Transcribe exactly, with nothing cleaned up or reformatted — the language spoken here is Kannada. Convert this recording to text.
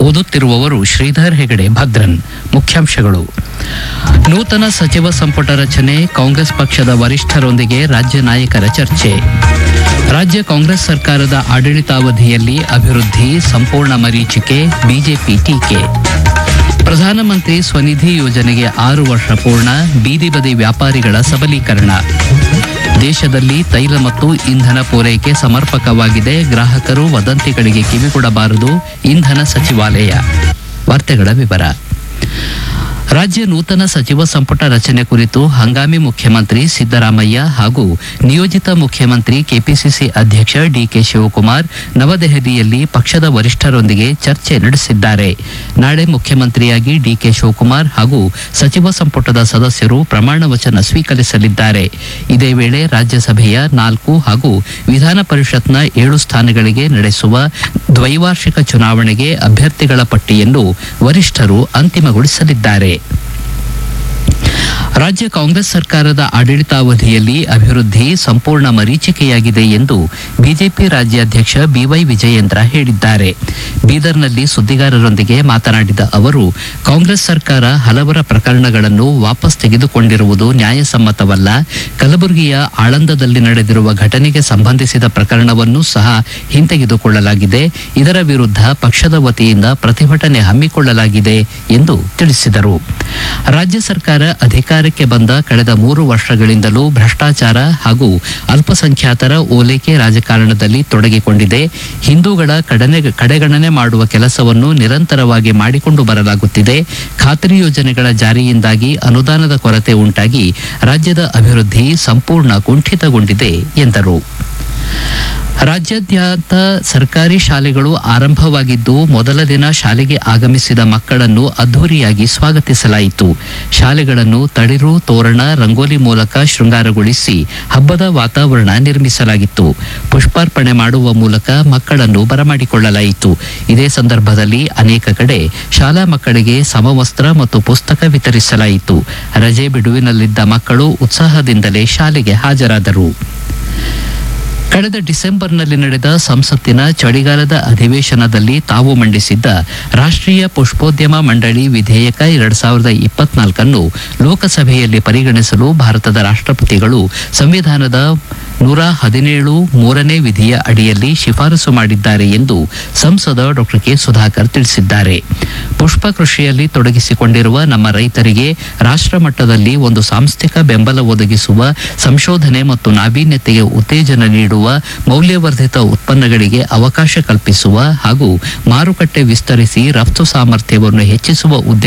ಓದುತ್ತಿರುವವರು ಶ್ರೀಧರ್ ಹೆಗಡೆ ಭದ್ರನ್. ಮುಖ್ಯಾಂಶಗಳು: ನೂತನ ಸಚಿವ ಸಂಪುಟ ರಚನೆ, ಕಾಂಗ್ರೆಸ್ ಪಕ್ಷದ ವರಿಷ್ಠರೊಂದಿಗೆ ರಾಜ್ಯ ನಾಯಕರ ಚರ್ಚೆ. ರಾಜ್ಯ ಕಾಂಗ್ರೆಸ್ ಸರ್ಕಾರದ ಆಡಳಿತಾವಧಿಯಲ್ಲಿ ಅಭಿವೃದ್ಧಿ ಸಂಪೂರ್ಣ ಮರೀಚಿಕೆ, ಬಿಜೆಪಿ ಟೀಕೆ. ಪ್ರಧಾನಮಂತ್ರಿ ಸ್ವನಿಧಿ ಯೋಜನೆಗೆ ಆರು ವರ್ಷ ಪೂರ್ಣ, ಬೀದಿ ಬದಿ ವ್ಯಾಪಾರಿಗಳ ಸಬಲೀಕರಣ. ದೇಶದಲ್ಲಿ ತೈಲ ಮತ್ತು ಇಂಧನ ಪೂರೈಕೆ ಸಮರ್ಪಕವಾಗಿದೆ, ಗ್ರಾಹಕರು ವದಂತಿಗಳಿಗೆ ಕಿವಿಗೊಡಬಾರದು, ಇಂಧನ ಸಚಿವಾಲಯ. ವಾರ್ತೆಗಳ ವಿವರ. ರಾಜ್ಯ ನೂತನ ಸಚಿವ ಸಂಪುಟ ರಚನೆ ಕುರಿತು ಹಂಗಾಮಿ ಮುಖ್ಯಮಂತ್ರಿ ಸಿದ್ದರಾಮಯ್ಯ ಹಾಗೂ ನಿಯೋಜಿತ ಮುಖ್ಯಮಂತ್ರಿ ಕೆಪಿಸಿಸಿ ಅಧ್ಯಕ್ಷ ಡಿಕೆ ಶಿವಕುಮಾರ್ ನವದೆಹಲಿಯಲ್ಲಿ ಪಕ್ಷದ ವರಿಷ್ಠರೊಂದಿಗೆ ಚರ್ಚೆ ನಡೆಸಿದ್ದಾರೆ. ನಾಳೆ ಮುಖ್ಯಮಂತ್ರಿಯಾಗಿ ಡಿಕೆ ಶಿವಕುಮಾರ್ ಹಾಗೂ ಸಚಿವ ಸಂಪುಟದ ಸದಸ್ಯರು ಪ್ರಮಾಣ ವಚನ ಸ್ವೀಕರಿಸಲಿದ್ದಾರೆ. ಇದೇ ವೇಳೆ ರಾಜ್ಯಸಭೆಯ ನಾಲ್ಕು ಹಾಗೂ ವಿಧಾನ ಪರಿಷತ್ನ ಏಳು ಸ್ಥಾನಗಳಿಗೆ ನಡೆಸುವ ದ್ವೈವಾರ್ಷಿಕ ಚುನಾವಣೆಗೆ ಅಭ್ಯರ್ಥಿಗಳ ಪಟ್ಟಿಯನ್ನು ವರಿಷ್ಠರು ಅಂತಿಮಗೊಳಿಸಲಿದ್ದಾರೆ. ರಾಜ್ಯ ಕಾಂಗ್ರೆಸ್ ಸರ್ಕಾರದ ಆಡಳಿತಾವಧಿಯಲ್ಲಿ ಅಭಿವೃದ್ಧಿ ಸಂಪೂರ್ಣ ಮರೀಚಿಕೆಯಾಗಿದೆ ಎಂದು ಬಿಜೆಪಿ ರಾಜ್ಯಾಧ್ಯಕ್ಷ ಬಿವೈ ವಿಜಯೇಂದ್ರ ಹೇಳಿದ್ದಾರೆ. ಬೀದರ್ನಲ್ಲಿ ಸುದ್ದಿಗಾರರೊಂದಿಗೆ ಮಾತನಾಡಿದ ಅವರು, ಕಾಂಗ್ರೆಸ್ ಸರ್ಕಾರ ಹಲವರ ಪ್ರಕರಣಗಳನ್ನು ವಾಪಸ್ ತೆಗೆದುಕೊಂಡಿರುವುದು ನ್ಯಾಯಸಮ್ಮತವಲ್ಲ. ಕಲಬುರಗಿಯ ಆಳಂದದಲ್ಲಿ ನಡೆದಿರುವ ಘಟನೆಗೆ ಸಂಬಂಧಿಸಿದ ಪ್ರಕರಣವನ್ನು ಸಹ ಹಿಂತೆಗೆದುಕೊಳ್ಳಲಾಗಿದೆ. ಇದರ ವಿರುದ್ಧ ಪಕ್ಷದ ವತಿಯಿಂದ ಪ್ರತಿಭಟನೆ ಹಮ್ಮಿಕೊಳ್ಳಲಾಗಿದೆ ಎಂದು ತಿಳಿಸಿದರು. ರಾಜ್ಯ ಸರ್ಕಾರ ಅಧಿಕಾರಕ್ಕೆ ಬಂದ ಕಳೆದ ಮೂರು ವರ್ಷಗಳಿಂದಲೂ ಭ್ರಷ್ಟಾಚಾರ ಹಾಗೂ ಅಲ್ಪಸಂಖ್ಯಾತರ ಓಲೈಕೆ ರಾಜಕಾರಣದಲ್ಲಿ ತೊಡಗಿಕೊಂಡಿದೆ. ಹಿಂದೂಗಳ ಕಡನೆ ಕಡೆಗಣನೆ ಮಾಡುವ ಕೆಲಸವನ್ನು ನಿರಂತರವಾಗಿ ಮಾಡಿಕೊಂಡು ಬರಲಾಗುತ್ತಿದೆ. ಖಾತ್ರಿ ಯೋಜನೆಗಳ ಜಾರಿಯಿಂದಾಗಿ ಅನುದಾನದ ಕೊರತೆ ಉಂಟಾಗಿ ರಾಜ್ಯದ ಅಭಿವೃದ್ಧಿ ಸಂಪೂರ್ಣ ಕುಂಠಿತಗೊಂಡಿದೆ ಎಂದರು. ರಾಜ್ಯಾದ್ಯಂತ ಸರ್ಕಾರಿ ಶಾಲೆಗಳು ಆರಂಭವಾಗಿದ್ದು, ಮೊದಲ ದಿನ ಶಾಲೆಗೆ ಆಗಮಿಸಿದ ಮಕ್ಕಳನ್ನು ಅದ್ದೂರಿಯಾಗಿ ಸ್ವಾಗತಿಸಲಾಯಿತು. ಶಾಲೆಗಳನ್ನು ತಳಿರು, ತೋರಣ, ರಂಗೋಲಿ ಮೂಲಕ ಶೃಂಗಾರಗೊಳಿಸಿ ಹಬ್ಬದ ವಾತಾವರಣ ನಿರ್ಮಿಸಲಾಗಿತ್ತು. ಪುಷ್ಪಾರ್ಪಣೆ ಮಾಡುವ ಮೂಲಕ ಮಕ್ಕಳನ್ನು ಬರಮಾಡಿಕೊಳ್ಳಲಾಯಿತು. ಇದೇ ಸಂದರ್ಭದಲ್ಲಿ ಅನೇಕ ಕಡೆ ಶಾಲಾ ಮಕ್ಕಳಿಗೆ ಸಮವಸ್ತ್ರ ಮತ್ತು ಪುಸ್ತಕ ವಿತರಿಸಲಾಯಿತು. ರಜೆ ಬಿಡುವಿನಲ್ಲಿದ್ದ ಮಕ್ಕಳು ಉತ್ಸಾಹದಿಂದಲೇ ಶಾಲೆಗೆ ಹಾಜರಾದರು. ಕಳೆದ ಡಿಸೆಂಬರ್ನಲ್ಲಿ ನಡೆದ ಸಂಸತ್ತಿನ ಚಳಿಗಾಲದ ಅಧಿವೇಶನದಲ್ಲಿ ತಾವು ಮಂಡಿಸಿದ್ದ ರಾಷ್ಟ್ರೀಯ ಪುಷ್ಪೋದ್ಯಮ ಮಂಡಳಿ ವಿಧೇಯಕ ಎರಡ್ ಸಾವಿರದ ಇಪ್ಪತ್ನಾಲ್ಕನ್ನು ಲೋಕಸಭೆಯಲ್ಲಿ ಪರಿಗಣಿಸಲು ಭಾರತದ ರಾಷ್ಟ್ರಪತಿಗಳು ಸಂವಿಧಾನದ ನೂರ ಹದಿನೇಳು ಮೂರನೇ ವಿಧಿಯ ಅಡಿಯಲ್ಲಿ ಶಿಫಾರಸು ಮಾಡಿದ್ದಾರೆ ಎಂದು ಸಂಸದ ಡಾಕ್ಟರ್ ಕೆ ಸುಧಾಕರ್ ತಿಳಿಸಿದ್ದಾರೆ. ಪುಷ್ಪ ಕೃಷಿಯಲ್ಲಿ ತೊಡಗಿಸಿಕೊಂಡಿರುವ ನಮ್ಮ ರೈತರಿಗೆ ರಾಷ್ಟ್ರ ಮಟ್ಟದಲ್ಲಿ ಒಂದು ಸಾಂಸ್ಥಿಕ ಬೆಂಬಲ ಒದಗಿಸುವ, ಸಂಶೋಧನೆ ಮತ್ತು ನಾವೀನ್ಯತೆಗೆ ಉತ್ತೇಜನ ನೀಡುವ, ಮೌಲ್ಯವರ್ಧಿತ ಉತ್ಪನ್ನಗಳಿಗೆ ಅವಕಾಶ ಕಲ್ಪಿಸುವ ಹಾಗೂ ಮಾರುಕಟ್ಟೆ ವಿಸ್ತರಿಸಿ ರಫ್ತು ಸಾಮರ್ಥ್ಯವನ್ನು ಹೆಚ್ಚಿಸುವ ಉದ್ದೇಶ